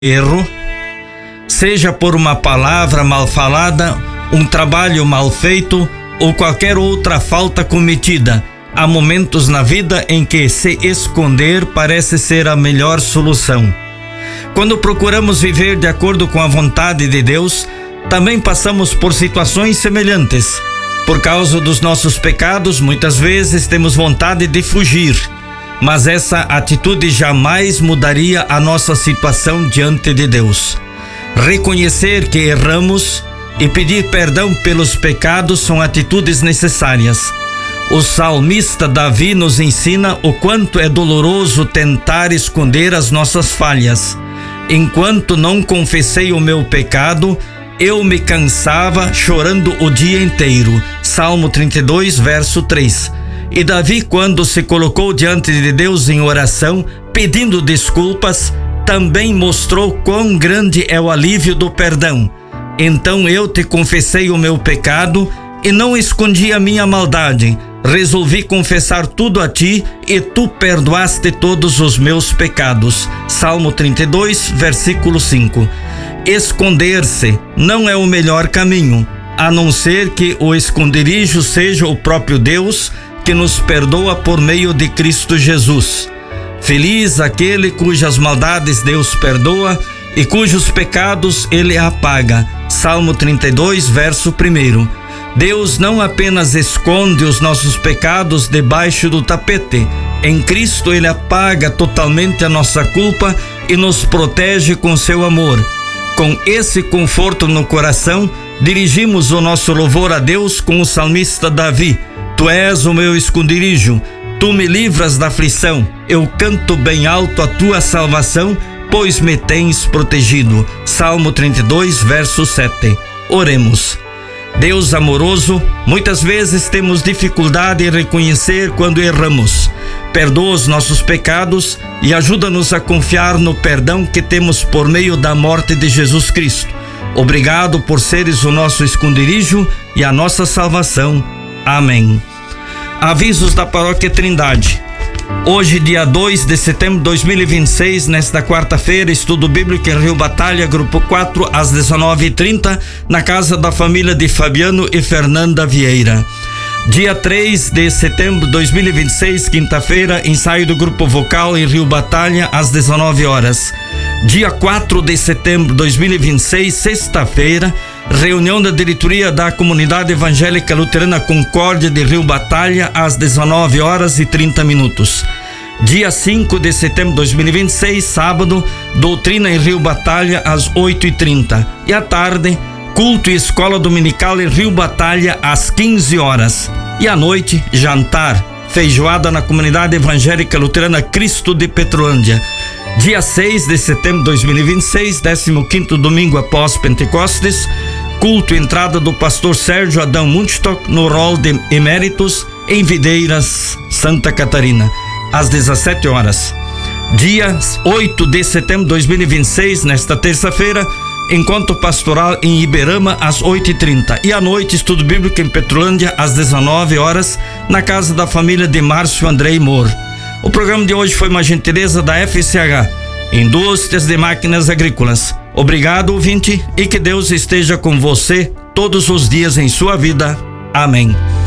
erro, seja por uma palavra mal falada, um trabalho mal feito ou qualquer outra falta cometida. Há momentos na vida em que se esconder parece ser a melhor solução. Quando procuramos viver de acordo com a vontade de Deus, também passamos por situações semelhantes. Por causa dos nossos pecados, muitas vezes temos vontade de fugir, mas essa atitude jamais mudaria a nossa situação diante de Deus. Reconhecer que erramos e pedir perdão pelos pecados são atitudes necessárias. O salmista Davi nos ensina o quanto é doloroso tentar esconder as nossas falhas. Enquanto não confessei o meu pecado, eu me cansava chorando o dia inteiro. Salmo 32, verso 3. E Davi, quando se colocou diante de Deus em oração, pedindo desculpas, também mostrou quão grande é o alívio do perdão. Então eu te confessei o meu pecado e não escondi a minha maldade. Resolvi confessar tudo a ti e tu perdoaste todos os meus pecados. Salmo 32, versículo 5. Esconder-se não é o melhor caminho, a não ser que o esconderijo seja o próprio Deus, que nos perdoa por meio de Cristo Jesus. Feliz aquele cujas maldades Deus perdoa e cujos pecados Ele apaga. Salmo 32, verso 1. Deus não apenas esconde os nossos pecados debaixo do tapete. Em Cristo Ele apaga totalmente a nossa culpa e nos protege com seu amor. Com esse conforto no coração, dirigimos o nosso louvor a Deus com o salmista Davi. Tu és o meu esconderijo, tu me livras da aflição, eu canto bem alto a tua salvação, pois me tens protegido. Salmo 32, verso 7. Oremos. Deus amoroso, muitas vezes temos dificuldade em reconhecer quando erramos. Perdoa os nossos pecados e ajuda-nos a confiar no perdão que temos por meio da morte de Jesus Cristo. Obrigado por seres o nosso esconderijo e a nossa salvação. Amém. Avisos da Paróquia Trindade. Hoje, dia 2 de setembro de 2026, nesta quarta-feira, estudo bíblico em Rio Batalha, grupo 4, às 19h30, na casa da família de Fabiano e Fernanda Vieira. Dia 3 de setembro de 2026, quinta-feira, ensaio do grupo vocal em Rio Batalha, às 19 horas. Dia 4 de setembro de 2026, sexta-feira, reunião da diretoria da Comunidade Evangélica Luterana Concórdia de Rio Batalha, às 19 horas e 30 minutos. Dia 5 de setembro de 2026, sábado, doutrina em Rio Batalha, às 8h30. E à tarde, culto e escola dominical em Rio Batalha, às 15 horas. E à noite, jantar, feijoada na Comunidade Evangélica Luterana Cristo de Petrolândia. Dia 6 de setembro de 2026, 15º domingo após Pentecostes, culto e entrada do pastor Sérgio Adão Mundstock no rol de eméritos em Videiras, Santa Catarina, às 17 horas. Dia 8 de setembro de 2026, nesta terça-feira, encontro pastoral em Iberama, às 8h30. E à noite, estudo bíblico em Petrolândia, às 19 horas, na casa da família de Márcio Andrei Mor. O programa de hoje foi uma gentileza da FCH, Indústrias de Máquinas Agrícolas. Obrigado, ouvinte, e que Deus esteja com você todos os dias em sua vida. Amém.